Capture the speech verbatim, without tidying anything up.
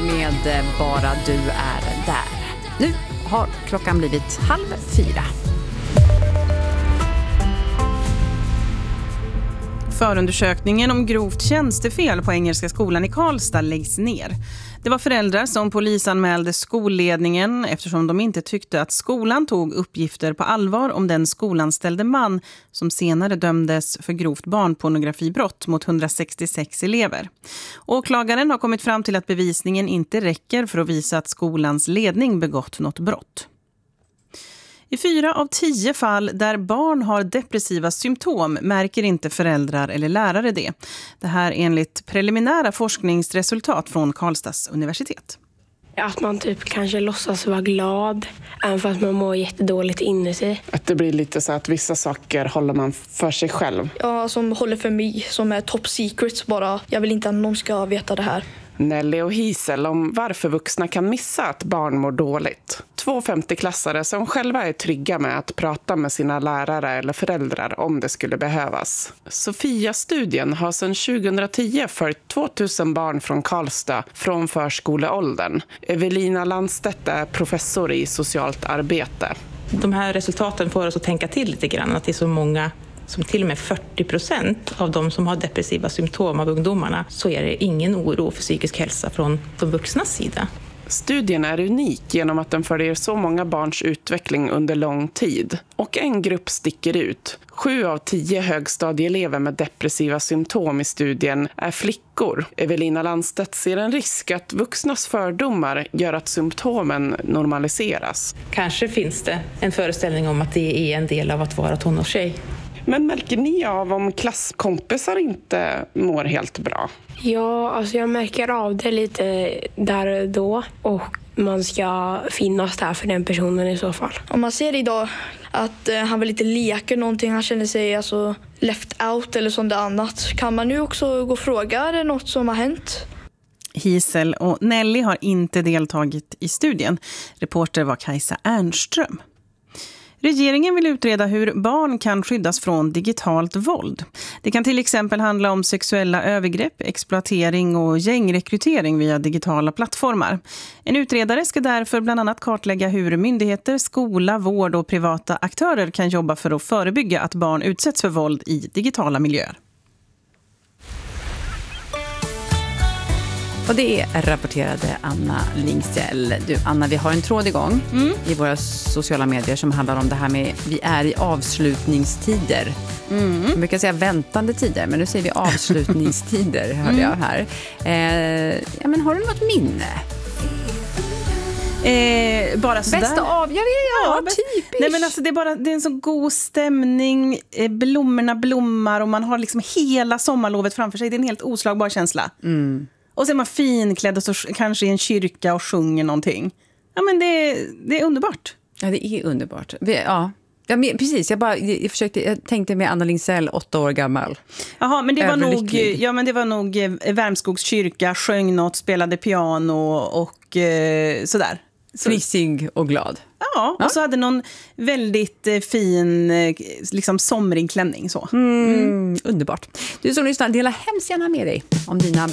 med Bara du är där. Nu har klockan blivit halv fyra. Förundersökningen om grovt tjänstefel på Engelska skolan i Karlstad läggs ner. Det var föräldrar som polisanmälde skolledningen eftersom de inte tyckte att skolan tog uppgifter på allvar om den skolanställde man som senare dömdes för grovt barnpornografibrott mot hundrasextiosex elever. Åklagaren har kommit fram till att bevisningen inte räcker för att visa att skolans ledning begått något brott. I fyra av tio fall där barn har depressiva symptom märker inte föräldrar eller lärare det. Det här enligt preliminära forskningsresultat från Karlstads universitet. Att man typ kanske låtsas vara glad, även fast man mår jättedåligt inne sig. Att det blir lite så att vissa saker håller man för sig själv. Ja, som håller för mig, som är top secrets bara. Jag vill inte att någon ska veta det här. Nelly och Hisel om varför vuxna kan missa att barn mår dåligt. Två femtioklassare som själva är trygga med att prata med sina lärare eller föräldrar om det skulle behövas. Sofia-studien har sedan tjugohundratio följt tvåtusen barn från Karlstad från förskoleåldern. Evelina Landstedt är professor i socialt arbete. De här resultaten får oss att tänka till lite grann, att det är så många som till och med fyrtio procent av de som har depressiva symptom av ungdomarna, så är det ingen oro för psykisk hälsa från de vuxnas sida. Studien är unik genom att den följer så många barns utveckling under lång tid. Och en grupp sticker ut. Sju av tio högstadieelever med depressiva symptom i studien är flickor. Evelina Landstedt ser en risk att vuxnas fördomar gör att symptomen normaliseras. Kanske finns det en föreställning om att det är en del av att vara tonårstjej. Men märker ni av om klasskompisar inte mår helt bra? Ja, alltså jag märker av det lite där och då. Och man ska finnas där för den personen i så fall. Om man ser idag att eh, han vill inte leka någonting, han känner sig alltså left out eller sånt annat. Kan man nu också gå och fråga, är det något som har hänt? Hisel och Nelly har inte deltagit i studien. Reporter var Kajsa Ernström. Regeringen vill utreda hur barn kan skyddas från digitalt våld. Det kan till exempel handla om sexuella övergrepp, exploatering och gängrekrytering via digitala plattformar. En utredare ska därför bland annat kartlägga hur myndigheter, skola, vård och privata aktörer kan jobba för att förebygga att barn utsätts för våld i digitala miljöer. Och det rapporterade Anna Lingsell. Du Anna, vi har en tråd igång mm. i våra sociala medier som handlar om det här med vi är i avslutningstider. Mm. Jag brukar säga väntande tider, men nu säger vi avslutningstider, hörde mm. jag här. Eh, ja, men har du något minne? Eh, bara sådär. Bästa av, jag vet, ja, ja typiskt. Nej, men alltså det är bara det är en så god stämning, eh, blommorna blommar och man har liksom hela sommarlovet framför sig. Det är en helt oslagbar känsla. Mm. Och så är man finklädd och så kanske i en kyrka och sjunger någonting. Ja, men det, det är underbart. Ja, det är underbart. Ja, ja men, precis. Jag, bara, jag, försökte, jag tänkte med Anna Lingsell, åtta år gammal. Jaha, men det var nog, ja, men det var nog Värmskogs kyrka, sjöng något, spelade piano och eh, sådär. Så. Frissig och glad. Ja, och ja. så hade någon väldigt eh, fin eh, liksom somrig klänning så. Mm, mm. Underbart. Du som lyssnar, dela hemskt gärna med dig om dina